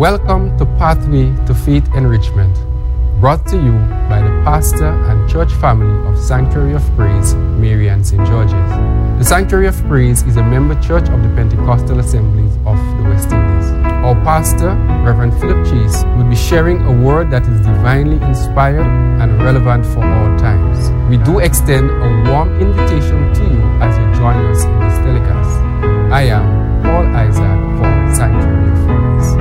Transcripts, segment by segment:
Welcome to Pathway to Faith Enrichment, brought to you by the pastor and church family of Sanctuary of Praise, Marian St. George's. The Sanctuary of Praise is a member church of the Pentecostal Assemblies of the West Indies. Our pastor, Reverend Philip Chase, will be sharing a word that is divinely inspired and relevant for all times. We do extend a warm invitation to you as you join us in this telecast. I am Paul Isaac for Sanctuary of Praise.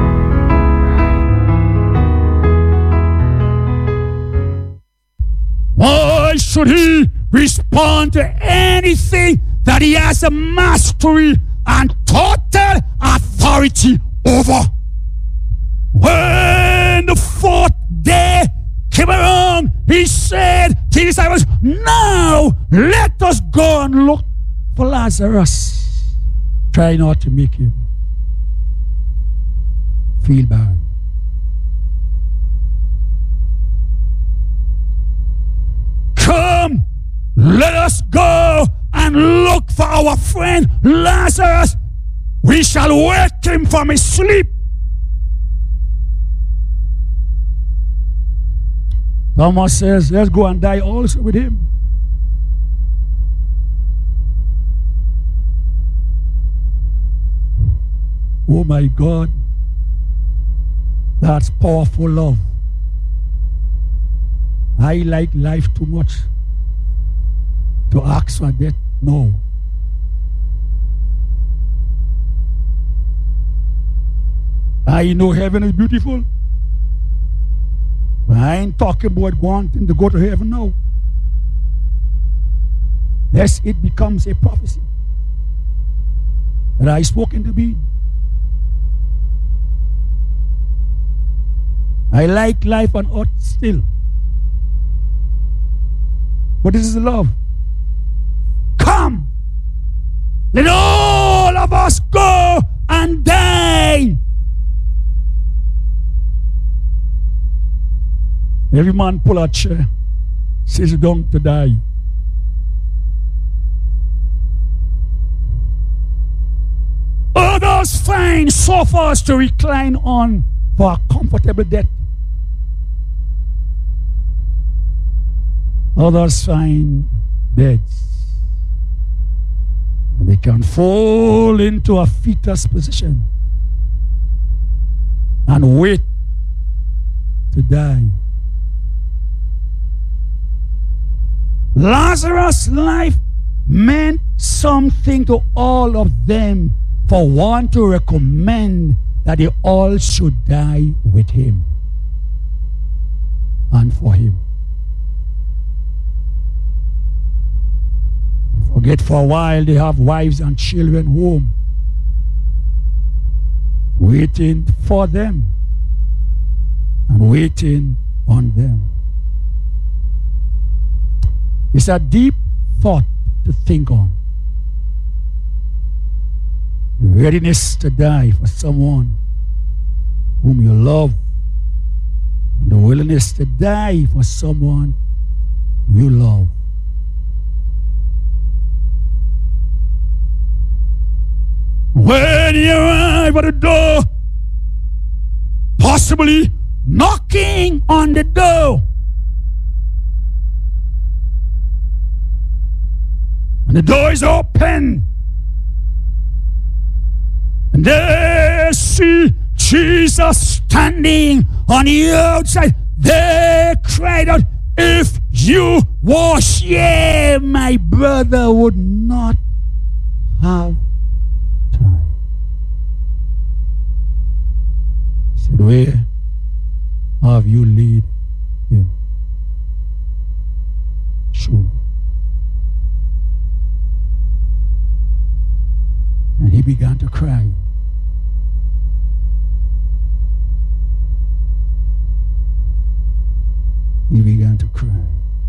Why should he respond to anything that he has a mastery and total authority over? When the fourth day came around, he said to his disciples, "Now let us go and look for Lazarus." Try not to make him feel bad. Come, let us go and look for our friend Lazarus. We shall wake him from his sleep. Thomas says, let's go and die also with him. Oh my God, that's powerful love. I like life too much to ask for death. No. I know heaven is beautiful, but I ain't talking about wanting to go to heaven now. Lest it becomes a prophecy that I spoke into being. I like life on earth still. But this is love. Come, let all of us go and die. Every man pull a chair, sits down to die. Others find sofas to recline on for a comfortable death. Others find beds and they can fall into a fetus position and wait to die. Lazarus' life meant something to all of them for one to recommend that they all should die with him and for him. Forget for a while they have wives and children home waiting for them and waiting on them. It's a deep thought to think on. Readiness to die for someone whom you love, and the willingness to die for someone you love. When you arrive at the door, possibly knocking on the door, and the door is open, and they see Jesus standing on the outside, they cried out, "If you was here, my brother would not have time." He said, "Where have you laid him? Show me." And he began to cry. He began to cry.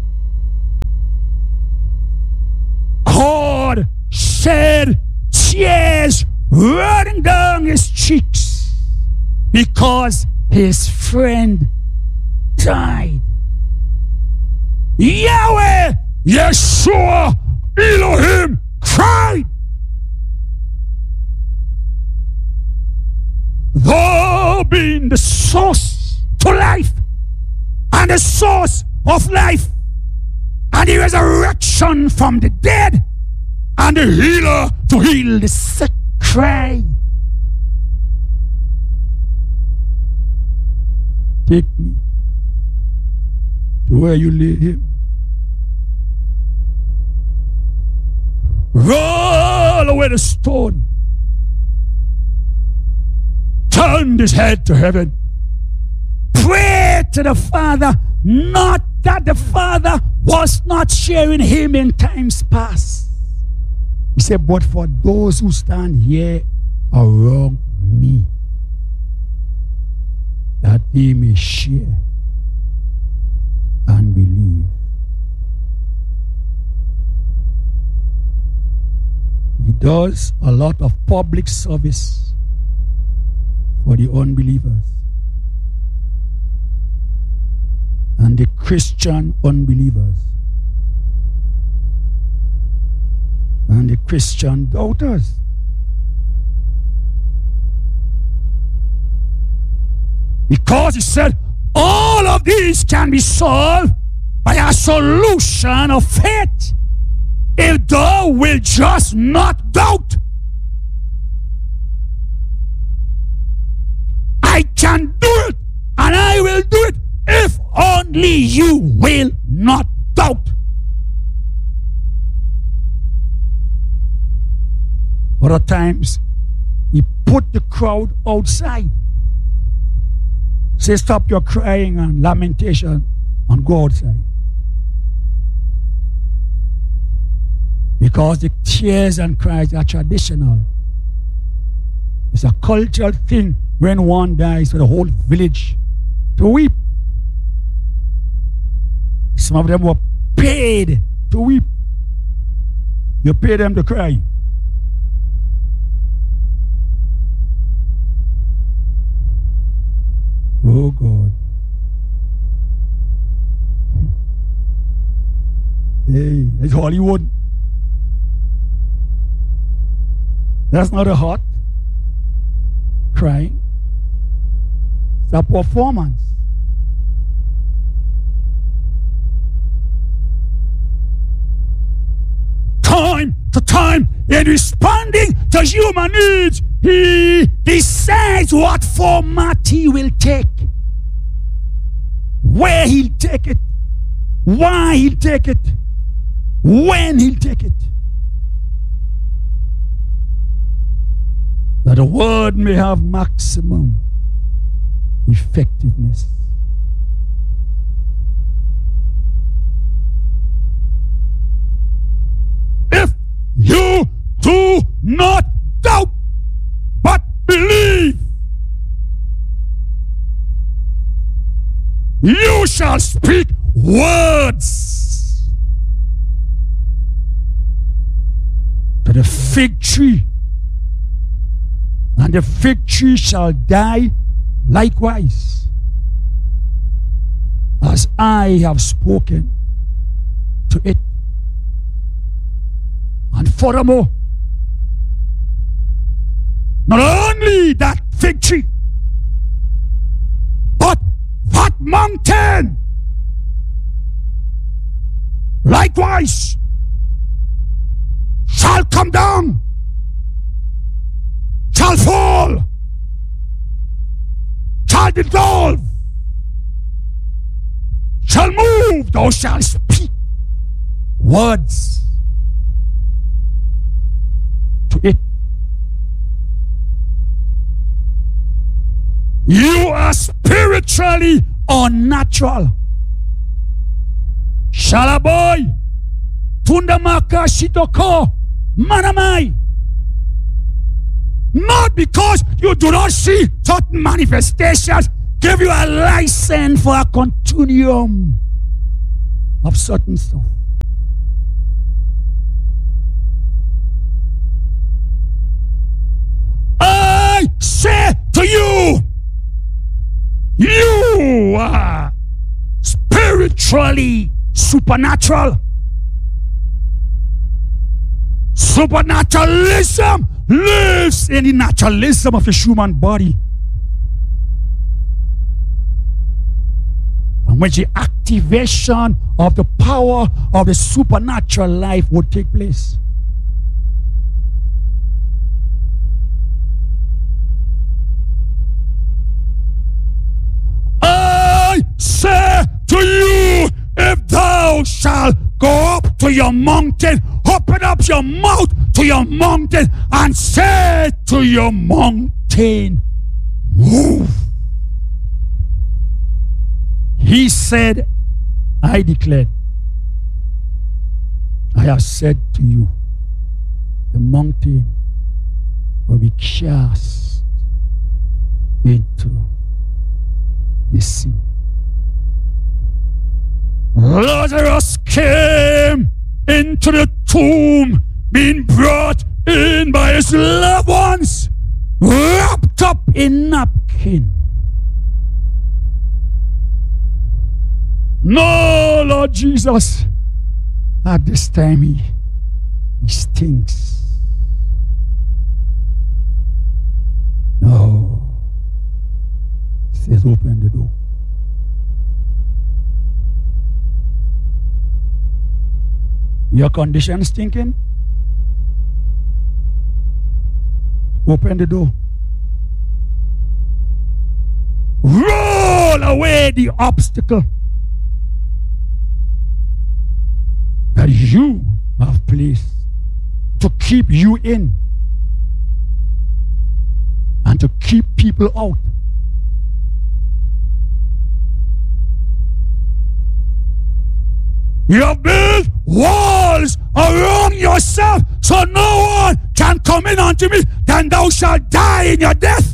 God shed tears running down his cheeks because his friend died. Yahweh, Yeshua, Elohim cried. The being the source to life and the source of life and the resurrection from the dead and the healer to heal the sick, cry, take me to where you lay him. Roll away the stone. Turn his head to heaven. Pray to the Father, not that the Father was not sharing him in times past. He said, but for those who stand here around me, that they may share and believe. He does a lot of public service for the unbelievers and the Christian unbelievers and the Christian doubters. Because he said all of these can be solved by a solution of faith. If thou will just not doubt, I can do it and I will do it if only you will not doubt. Other times, he put the crowd outside. Say, stop your crying and lamentation and go outside. Because the tears and cries are traditional. It's a cultural thing when one dies for the whole village to weep. Some of them were paid to weep. You pay them to cry. Oh God. Hey, it's Hollywood. That's not a heart crying. It's a performance. Time to time, in responding to human needs, he decides what format he will take, where he'll take it, why he'll take it, when he'll take it. That the word may have maximum effectiveness. If you do not doubt, but believe, you shall speak words to the fig tree, and the fig tree shall die likewise, as I have spoken to it. And furthermore, not only that fig tree, but that mountain likewise shall come down, shall fall, shall dissolve, shall move. Thou shalt speak words to it. You are spiritually unnatural. Shalaboy, Tundamaka Shitoko, Manamai. Not because you do not see certain manifestations give you a license for a continuum of certain stuff. I say to you, you are spiritually supernatural. Supernaturalism lives in the naturalism of the human body. in which the activation of the power of the supernatural life would take place. I say to you, if thou shalt go up to your mountain, open up your mouth to your mountain and say to your mountain, move. He said, I declared, I have said to you, the mountain will be cast into the sea. Lazarus came into the tomb, being brought in by his loved ones, wrapped up in napkin. No, Lord Jesus, at this time he stinks. No. He says, open the door. Your condition stinking? Open the door. Roll away the obstacle that you have placed to keep you in and to keep people out. You have built walls around yourself so no one can come in unto me, then thou shalt die in your death.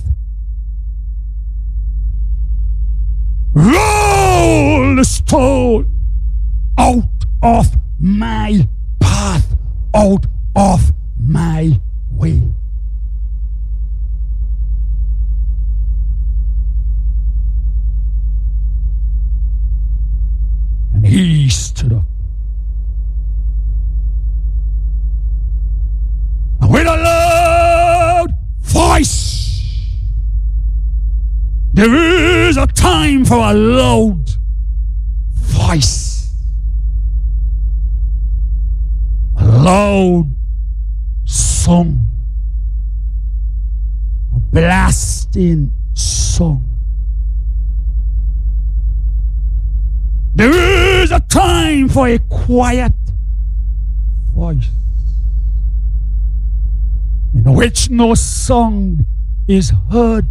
Roll the stone out of my path, out of my way. And he stood up. And with a loud voice, there is a time for a loud voice. A loud song. A blasting song. There is a time for a quiet voice in which no sound is heard.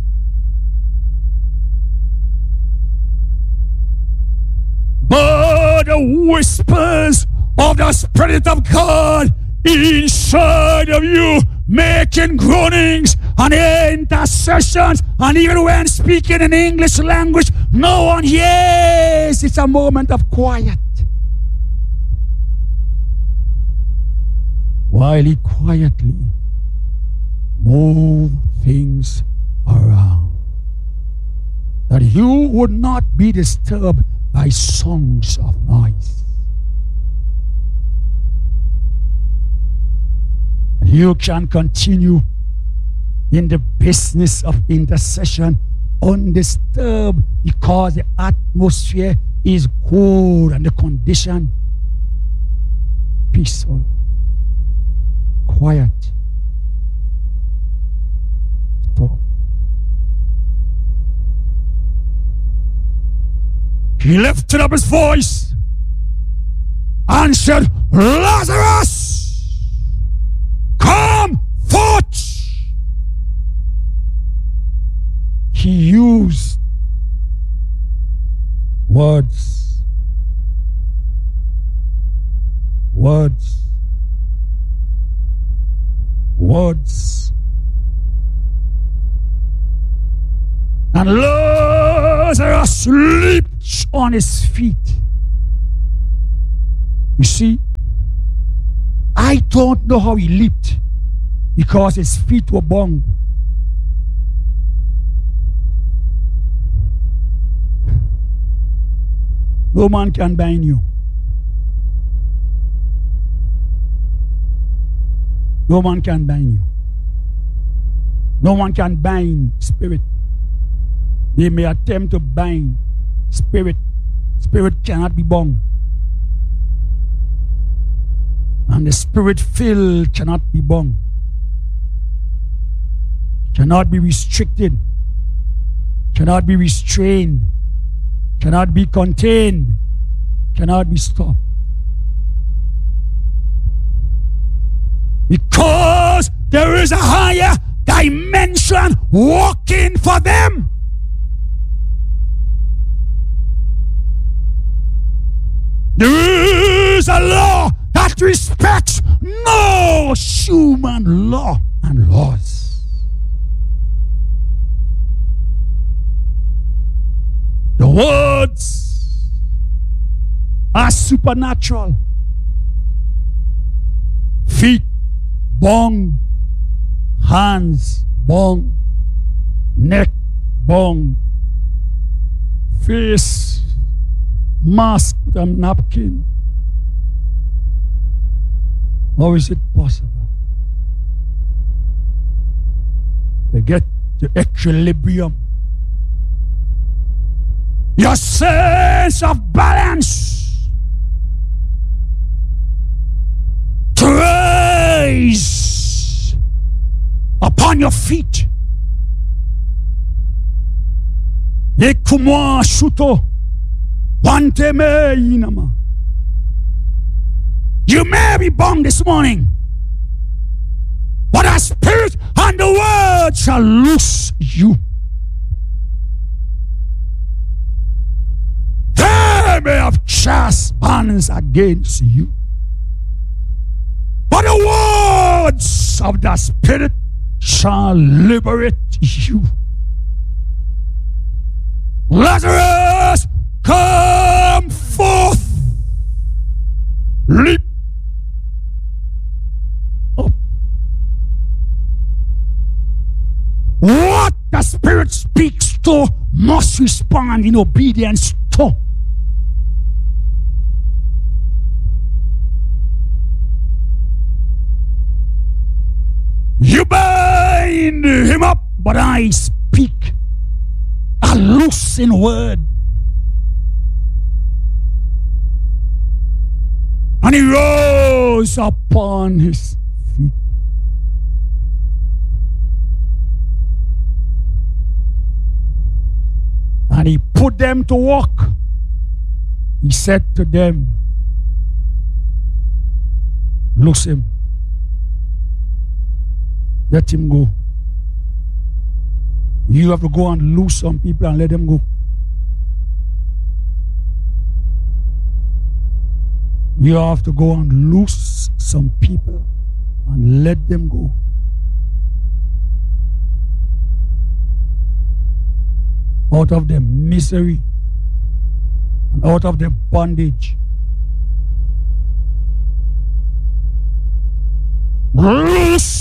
But the whispers of the Spirit of God inside of you, making groanings and intercessions, and even when speaking in English language, no one hears. It's a moment of quiet. While he quietly moves things around, that you would not be disturbed by songs of noise. You can continue in the business of intercession undisturbed because the atmosphere is good and the condition peaceful, quiet. Stop. He lifted up his voice and said, Lazarus, come forth. He used words, and Lazarus leaped on his feet. You see, I don't know how he leaped because his feet were bound. No man can bind you. No man can bind you. No one can bind spirit. They may attempt to bind spirit Spirit cannot be bound. And the Spirit filled cannot be bound. Cannot be restricted. Cannot be restrained. Cannot be contained. Cannot be stopped. Because there is a higher dimension working for them. There is a law that respects no human law and laws. The words are supernatural. Feet bound, hands bound, neck bound, face mask with a napkin. How is it possible to get the equilibrium? Your sense of balance to rise upon your feet. Ekumwa shuto wanteme inama. You may be bound this morning, but the Spirit and the Word shall loose you. They may have cast bands against you, but the words of the Spirit shall liberate you. Lazarus, come forth. Leap up. What the Spirit speaks to must respond in obedience to. You bind him up, but I speak a loosing word. And he rose upon his feet. And he put them to work. He said to them, loose him. Let him go. You have to go and loose some people and let them go. You have to go and loose some people and let them go. Out of their misery and out of their bondage.